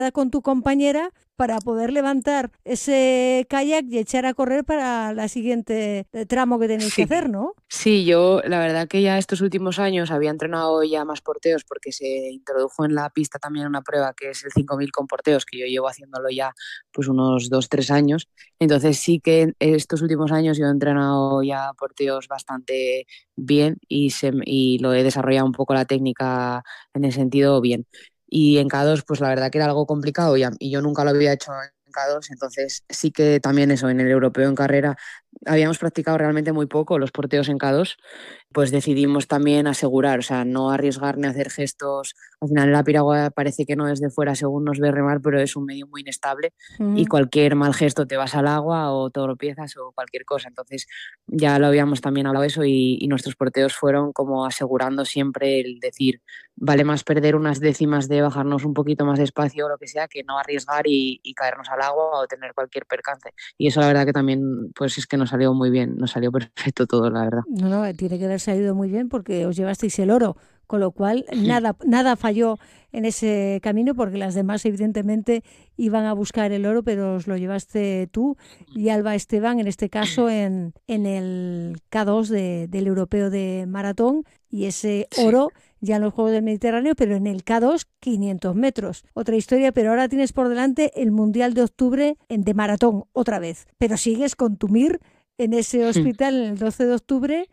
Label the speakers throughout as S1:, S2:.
S1: con tu compañera para poder levantar ese kayak y echar a correr para la siguiente tramo que tenéis que hacer,
S2: Sí,
S1: ¿no?
S2: sí, yo la verdad que ya estos últimos años había entrenado ya más porteos porque se introdujo en la pista también una prueba que es el 5000 con porteos, que yo llevo haciéndolo ya pues unos 2, 3 años. Entonces sí que estos últimos años yo he entrenado ya porteos bastante bien y lo he desarrollado un poco la técnica en el sentido bien. Y en K2 pues la verdad que era algo complicado y yo nunca lo había hecho en K2, entonces sí que también eso, en el europeo en carrera habíamos practicado realmente muy poco los porteos en K2, pues decidimos también asegurar, o sea, no arriesgar ni hacer gestos. Al final la piragua parece que no es de fuera según nos ve remar, pero es un medio muy inestable y
S1: Mm.
S2: cualquier mal gesto te vas al agua o te tropiezas o cualquier cosa. Entonces ya lo habíamos también hablado eso y nuestros porteos fueron como asegurando siempre el decir, vale más perder unas décimas de bajarnos un poquito más despacio o lo que sea que no arriesgar y caernos al agua o tener cualquier percance. Y eso la verdad que también pues es que nos salió muy bien, nos salió perfecto todo, la verdad.
S1: No, no, tiene que haber salido muy bien porque os llevasteis el oro, con lo cual nada falló en ese camino porque las demás evidentemente iban a buscar el oro, pero os lo llevaste tú y Alba Esteban, en este caso en el K2 del Europeo de Maratón y ese
S2: Sí.
S1: oro ya en los Juegos del Mediterráneo, pero en el K2 500 metros. Otra historia, pero ahora tienes por delante el Mundial de Octubre de Maratón otra vez, pero sigues con tu MIR en ese hospital el 12 de octubre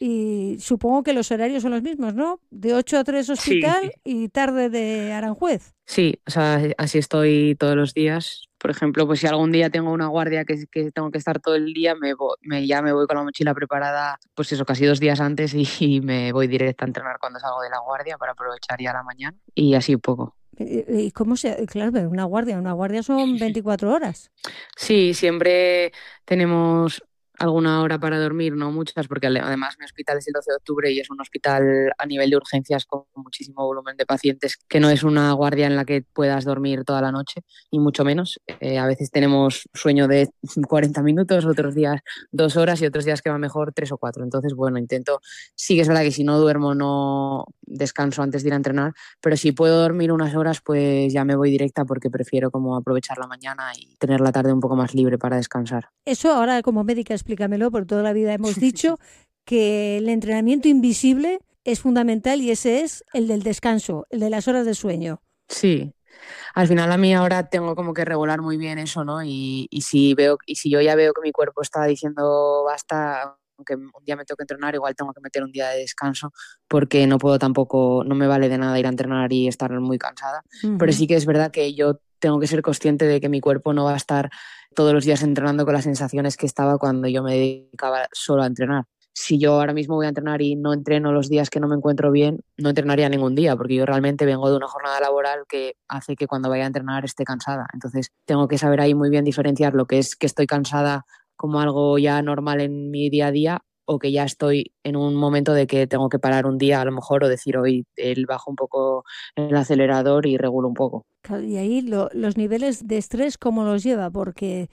S1: y supongo que los horarios son los mismos, ¿no? De 8 a 3
S2: Sí,
S1: hospital y tarde de Aranjuez.
S2: sí, o sea, así estoy todos los días. Por ejemplo, pues si algún día tengo una guardia que tengo que estar todo el día, ya me voy con la mochila preparada, pues eso, casi 2 días antes y me voy directo a entrenar cuando salgo de la guardia para aprovechar ya la mañana y así un poco.
S1: ¿Y cómo se...? Claro, pero una guardia son 24 horas.
S2: Sí, siempre tenemos alguna hora para dormir, no muchas, porque además mi hospital es el 12 de octubre y es un hospital a nivel de urgencias con muchísimo volumen de pacientes, que no es una guardia en la que puedas dormir toda la noche, y mucho menos. A veces tenemos sueño de 40 minutos, otros días 2 horas y otros días que va mejor 3 o 4. Entonces, bueno, sí que es verdad que si no duermo no descanso antes de ir a entrenar, pero si puedo dormir unas horas, pues ya me voy directa porque prefiero como aprovechar la mañana y tener la tarde un poco más libre para descansar.
S1: Eso ahora como médica explícamelo, porque toda la vida hemos dicho que el entrenamiento invisible es fundamental y ese es el del descanso, el de las horas de sueño.
S2: Sí, al final a mí ahora tengo como que regular muy bien eso, ¿no? Y si yo ya veo que mi cuerpo está diciendo basta, aunque un día me tengo que entrenar, igual tengo que meter un día de descanso porque no puedo tampoco, no me vale de nada ir a entrenar y estar muy cansada. Pero
S1: Ujú.
S2: sí que es verdad que yo tengo que ser consciente de que mi cuerpo no va a estar todos los días entrenando con las sensaciones que estaba cuando yo me dedicaba solo a entrenar. Si yo ahora mismo voy a entrenar y no entreno los días que no me encuentro bien, no entrenaría ningún día, porque yo realmente vengo de una jornada laboral que hace que cuando vaya a entrenar esté cansada. Entonces, tengo que saber ahí muy bien diferenciar lo que es que estoy cansada como algo ya normal en mi día a día o que ya estoy en un momento de que tengo que parar un día a lo mejor o decir hoy bajo un poco el acelerador y regulo un poco.
S1: Claro, y ahí los niveles de estrés, ¿cómo los lleva? Porque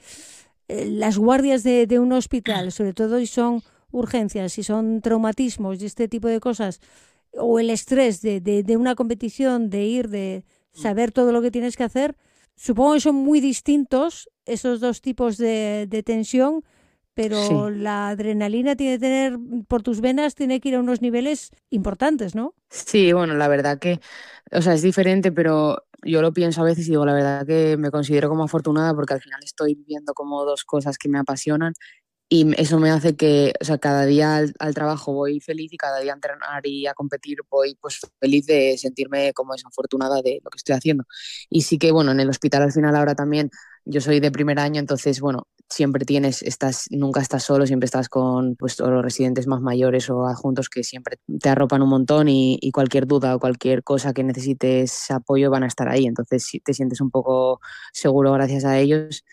S1: las guardias de un hospital, sobre todo si son urgencias, si son traumatismos y este tipo de cosas, o el estrés de una competición, de ir, de saber todo lo que tienes que hacer, supongo que son muy distintos esos dos tipos de tensión, pero
S2: Sí.
S1: la adrenalina tiene que tener, por tus venas, tiene que ir a unos niveles importantes, ¿no?
S2: Sí, bueno, la verdad que, o sea, es diferente, pero yo lo pienso a veces y digo, la verdad que me considero como afortunada porque al final estoy viviendo como dos cosas que me apasionan y eso me hace que, o sea, cada día al trabajo voy feliz y cada día a entrenar y a competir voy pues feliz de sentirme como desafortunada de lo que estoy haciendo. Y sí que, bueno, en el hospital al final ahora también yo soy de primer año, entonces, bueno, siempre nunca estás solo, siempre estás con pues o los residentes más mayores o adjuntos que siempre te arropan un montón y cualquier duda o cualquier cosa que necesites apoyo van a estar ahí. Entonces sí, te sientes un poco seguro gracias a ellos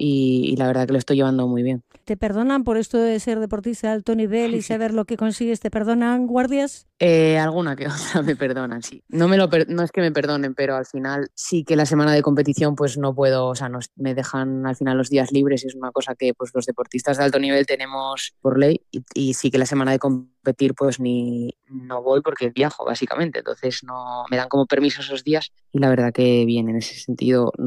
S2: y la verdad que lo estoy llevando muy bien.
S1: ¿Te perdonan por esto de ser deportista de alto nivel y saber lo que consigues? ¿Te perdonan guardias?
S2: Alguna que otra me perdonan, sí. No es que me perdonen, pero al final sí que la semana de competición pues no puedo, o sea, me dejan al final los días libres, es una cosa que pues los deportistas de alto nivel tenemos por ley y sí que la semana de competir pues no voy porque viajo básicamente, entonces no me dan como permiso esos días y la verdad que bien, en ese sentido